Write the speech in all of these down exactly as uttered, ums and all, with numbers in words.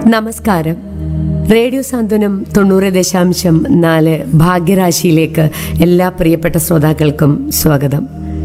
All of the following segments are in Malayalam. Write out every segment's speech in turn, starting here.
നമസ്കാരം. റേഡിയോ സാന്ത്വനം തൊണ്ണൂറ് ദശാംശം നാല് ഭാഗ്യരാശിയിലേക്ക് എല്ലാ പ്രിയപ്പെട്ട ശ്രോതാക്കൾക്കും സ്വാഗതം.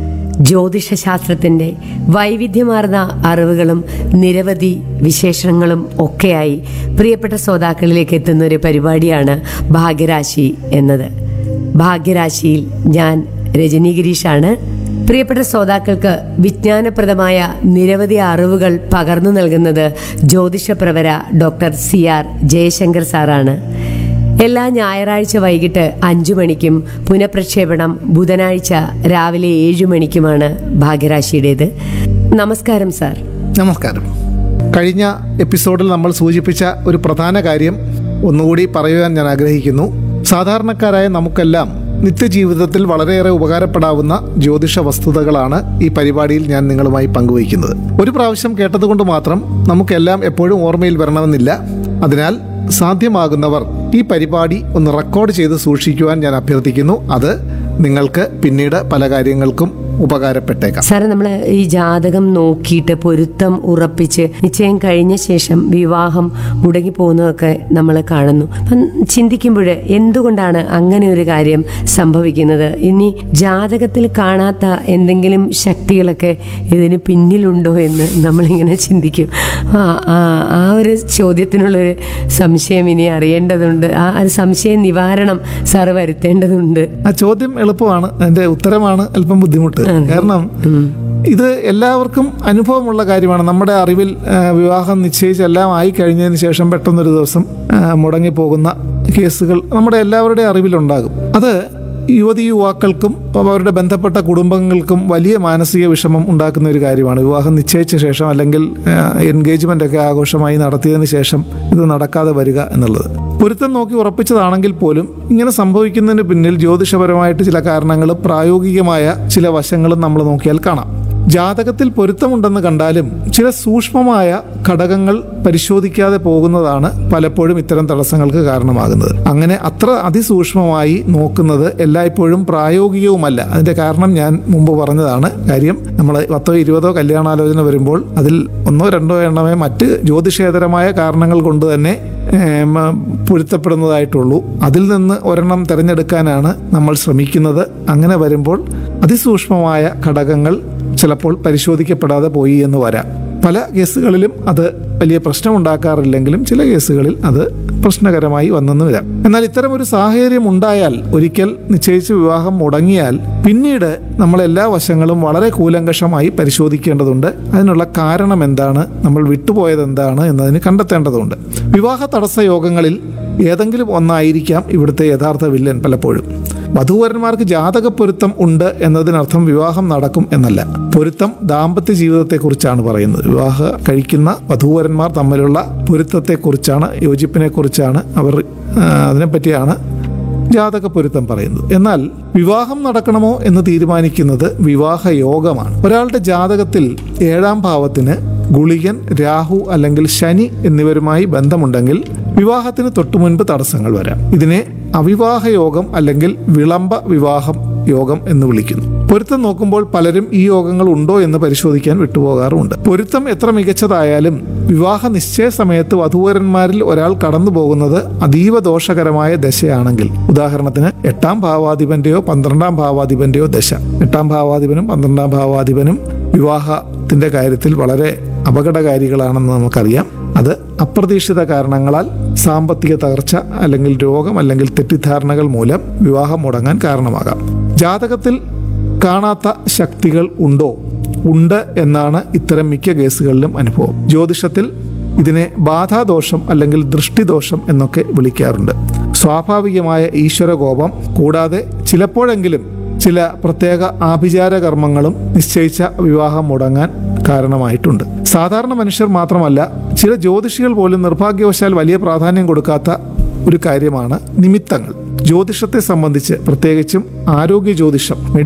ജ്യോതിഷശാസ്ത്രത്തിൻ്റെ വൈവിധ്യമാർന്ന അറിവുകളും നിരവധി വിശേഷങ്ങളും ഒക്കെയായി പ്രിയപ്പെട്ട ശ്രോതാക്കളിലേക്ക് എത്തുന്ന ഒരു പരിപാടിയാണ് ഭാഗ്യരാശി എന്നത്. ഭാഗ്യരാശിയിൽ ഞാൻ രജനി ഗിരീഷാണ്. പ്രിയപ്പെട്ട ശ്രോതാക്കൾക്ക് വിജ്ഞാനപ്രദമായ നിരവധി അറിവുകൾ പകർന്നു നൽകുന്നത് ജ്യോതിഷപ്രവര ഡോക്ടർ സി ആർ ജയശങ്കർ സാറാണ്. എല്ലാ ഞായറാഴ്ച വൈകിട്ട് അഞ്ചു മണിക്കും പുനഃപ്രക്ഷേപണം ബുധനാഴ്ച രാവിലെ ഏഴു മണിക്കുമാണ് ഭാഗ്യരാശിയുടേത്. നമസ്കാരം സാർ. നമസ്കാരം. കഴിഞ്ഞ എപ്പിസോഡിൽ നമ്മൾ സൂചിപ്പിച്ച ഒരു പ്രധാന കാര്യം ഒന്നുകൂടി പറയുവാൻ ഞാൻ ആഗ്രഹിക്കുന്നു. സാധാരണക്കാരായ നമുക്കെല്ലാം നിത്യജീവിതത്തിൽ വളരെയേറെ ഉപകാരപ്പെടാവുന്ന ജ്യോതിഷ വസ്തുതകളാണ് ഈ പരിപാടിയിൽ ഞാൻ നിങ്ങളുമായി പങ്കുവയ്ക്കുന്നത്. ഒരു പ്രാവശ്യം കേട്ടതുകൊണ്ട് മാത്രം നമുക്കെല്ലാം എപ്പോഴും ഓർമ്മയിൽ വരണമെന്നില്ല. അതിനാൽ സാധ്യമാകുന്നവർ ഈ പരിപാടി ഒന്ന് റെക്കോർഡ് ചെയ്ത് സൂക്ഷിക്കുവാൻ ഞാൻ അഭ്യർത്ഥിക്കുന്നു. അത് നിങ്ങൾക്ക് പിന്നീട് പല കാര്യങ്ങൾക്കും ഉപകാരപ്പെട്ടേക്കാം. സാറേ, നമ്മൾ ഈ ജാതകം നോക്കിയിട്ട് പൊരുത്തം ഉറപ്പിച്ച് നിശ്ചയം കഴിഞ്ഞ ശേഷം വിവാഹം മുടങ്ങി പോകുന്നതൊക്കെ നമ്മൾ കാണുന്നു. അപ്പം ചിന്തിക്കുമ്പോൾ എന്തുകൊണ്ടാണ് അങ്ങനെ ഒരു കാര്യം സംഭവിക്കുന്നത്? ഇനി ജാതകത്തിൽ കാണാത്ത എന്തെങ്കിലും ശക്തികളൊക്കെ ഇതിന് പിന്നിലുണ്ടോ എന്ന് നമ്മളിങ്ങനെ ചിന്തിക്കും. ആ ആ ഒരു ചോദ്യത്തിനുള്ളൊരു സംശയം ഇനി അറിയേണ്ടതുണ്ട്. ആ ഒരു സംശയ നിവാരണം സാറ് വരുത്തേണ്ടതുണ്ട്. ആ ചോദ്യം എളുപ്പമാണ്, അതിന്റെ ഉത്തരമാണ് അല്പം ബുദ്ധിമുട്ട്. കാരണം ഇത് എല്ലാവർക്കും അനുഭവമുള്ള കാര്യമാണ്. നമ്മുടെ അറിവിൽ വിവാഹം നിശ്ചയിച്ചെല്ലാം ആയി കഴിഞ്ഞതിന് ശേഷം പെട്ടെന്നൊരു ദിവസം മുടങ്ങിപ്പോകുന്ന കേസുകൾ നമ്മുടെ എല്ലാവരുടെയും അറിവിലുണ്ടാകും. അത് യുവതി യുവാക്കൾക്കും അവരുടെ ബന്ധപ്പെട്ട കുടുംബങ്ങൾക്കും വലിയ മാനസിക വിഷമം ഉണ്ടാക്കുന്ന ഒരു കാര്യമാണ്. വിവാഹം നിശ്ചയിച്ച ശേഷം അല്ലെങ്കിൽ എൻഗേജ്മെന്റ് ഒക്കെ ആഘോഷമായി നടത്തിയതിന് ശേഷം ഇത് നടക്കാതെ വരിക എന്നുള്ളത്. പൊരുത്തം നോക്കി ഉറപ്പിച്ചതാണെങ്കിൽ പോലും ഇങ്ങനെ സംഭവിക്കുന്നതിന് പിന്നിൽ ജ്യോതിഷപരമായിട്ട് ചില കാരണങ്ങളും പ്രായോഗികമായ ചില വശങ്ങളും നമ്മൾ നോക്കിയാൽ കാണാം. ജാതകത്തിൽ പൊരുത്തമുണ്ടെന്ന് കണ്ടാലും ചില സൂക്ഷ്മമായ ഘടകങ്ങൾ പരിശോധിക്കാതെ പോകുന്നതാണ് പലപ്പോഴും ഇത്തരം തടസ്സങ്ങൾക്ക് കാരണമാകുന്നത്. അങ്ങനെ അത്ര അതിസൂക്ഷ്മമായി നോക്കുന്നത് എല്ലായ്പ്പോഴും പ്രായോഗികവുമല്ല. അതിന്റെ കാരണം ഞാൻ മുമ്പ് പറഞ്ഞതാണ്. കാര്യം നമ്മൾ പത്തോ ഇരുപതോ കല്യാണാലോചന വരുമ്പോൾ അതിൽ ഒന്നോ രണ്ടോ എണ്ണമേ മറ്റ് ജ്യോതിഷേതരമായ കാരണങ്ങൾ കൊണ്ട് തന്നെ പൊരുത്തപ്പെടുന്നതായിട്ടുള്ളൂ. അതിൽ നിന്ന് ഒരെണ്ണം തിരഞ്ഞെടുക്കാനാണ് നമ്മൾ ശ്രമിക്കുന്നത്. അങ്ങനെ വരുമ്പോൾ അതിസൂക്ഷ്മമായ ഘടകങ്ങൾ ചിലപ്പോൾ പരിശോധിക്കപ്പെടാതെ പോയി എന്ന് വരാം. പല കേസുകളിലും അത് വലിയ പ്രശ്നമുണ്ടാക്കാറില്ലെങ്കിലും ചില കേസുകളിൽ അത് പ്രശ്നകരമായി വന്നെന്ന് വരാം. എന്നാൽ ഇത്തരം ഒരു സാഹചര്യം ഉണ്ടായാൽ, ഒരിക്കൽ നിശ്ചയിച്ച് വിവാഹം മുടങ്ങിയാൽ, പിന്നീട് നമ്മൾ എല്ലാ വശങ്ങളും വളരെ കൂലങ്കഷമായി പരിശോധിക്കേണ്ടതുണ്ട്. അതിനുള്ള കാരണം എന്താണ്, നമ്മൾ വിട്ടുപോയത് എന്താണ് എന്നതിന് കണ്ടെത്തേണ്ടതുണ്ട്. വിവാഹ തടസ്സ യോഗങ്ങളിൽ ഏതെങ്കിലും ഒന്നായിരിക്കാം ഇവിടുത്തെ യഥാർത്ഥ വില്ലൻ. പലപ്പോഴും വധൂവരന്മാർക്ക് ജാതക പൊരുത്തം ഉണ്ട് എന്നതിനർത്ഥം വിവാഹം നടക്കും എന്നല്ല. പൊരുത്തം ദാമ്പത്യ ജീവിതത്തെക്കുറിച്ചാണ് പറയുന്നത്. വിവാഹ കഴിക്കുന്ന വധൂവരന്മാർ തമ്മിലുള്ള പൊരുത്തത്തെക്കുറിച്ചാണ്, യോജിപ്പിനെ കുറിച്ചാണ്, അവർ അതിനെപ്പറ്റിയാണ് ജാതക പൊരുത്തം പറയുന്നത്. എന്നാൽ വിവാഹം നടക്കണമോ എന്ന് തീരുമാനിക്കുന്നത് വിവാഹ യോഗമാണ്. ഒരാളുടെ ജാതകത്തിൽ ഏഴാം ഭാവത്തിന് ഗുളികൻ, രാഹു അല്ലെങ്കിൽ ശനി എന്നിവരുമായി ബന്ധമുണ്ടെങ്കിൽ വിവാഹത്തിന് തൊട്ടു മുൻപ് തടസ്സങ്ങൾ വരാം. ഇതിനെ അവിവാഹ യോഗം അല്ലെങ്കിൽ വിളംബ വിവാഹം യോഗം എന്ന് വിളിക്കുന്നു. പൊരുത്തം നോക്കുമ്പോൾ പലരും ഈ യോഗങ്ങൾ ഉണ്ടോ എന്ന് പരിശോധിക്കാൻ വിട്ടുപോകാറുമുണ്ട്. പൊരുത്തം എത്ര മികച്ചതായാലും വിവാഹ നിശ്ചയ സമയത്ത് വധൂവരന്മാരിൽ ഒരാൾ കടന്നു പോകുന്നത് അതീവ ദോഷകരമായ ദശയാണെങ്കിൽ, ഉദാഹരണത്തിന് എട്ടാം ഭാവാധിപന്റെയോ പന്ത്രണ്ടാം ഭാവാധിപന്റെയോ ദശ, എട്ടാം ഭാവാധിപനും പന്ത്രണ്ടാം ഭാവാധിപനും വിവാഹത്തിന്റെ കാര്യത്തിൽ വളരെ അപകടകാരികളാണെന്ന് നമുക്കറിയാം. അത് അപ്രതീക്ഷിത കാരണങ്ങളാൽ, സാമ്പത്തിക തകർച്ച അല്ലെങ്കിൽ രോഗം അല്ലെങ്കിൽ തെറ്റിദ്ധാരണകൾ മൂലം വിവാഹം മുടങ്ങാൻ കാരണമാകാം. ജാതകത്തിൽ കാണാത്ത ശക്തികൾ ഉണ്ടോ? ഉണ്ട് എന്നാണ് ഇത്തരം മിക്ക കേസുകളിലും അനുഭവം. ജ്യോതിഷത്തിൽ ഇതിനെ ബാധാദോഷം അല്ലെങ്കിൽ ദൃഷ്ടിദോഷം എന്നൊക്കെ വിളിക്കാറുണ്ട്. സ്വാഭാവികമായ ഈശ്വരകോപം കൂടാതെ ചിലപ്പോഴെങ്കിലും ചില പ്രത്യേക ആഭിചാര കർമ്മങ്ങളും നിശ്ചയിച്ച വിവാഹം മുടങ്ങാൻ കാരണമായിട്ടുണ്ട്. സാധാരണ മനുഷ്യർ മാത്രമല്ല, ചില ജ്യോതിഷികൾ പോലും നിർഭാഗ്യവശാൽ വലിയ പ്രാധാന്യം കൊടുക്കാത്ത ഒരു കാര്യമാണ് നിമിത്തങ്ങൾ. ജ്യോതിഷത്തെ സംബന്ധിച്ച്, പ്രത്യേകിച്ചും ആരോഗ്യ ജ്യോതിഷം,